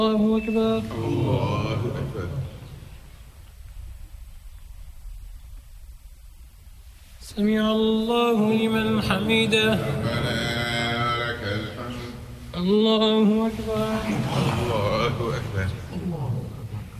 الله أكبر. الله أكبر. سمع الله لمن حمده. ربنا لك الحمد. الله أكبر. الله أكبر.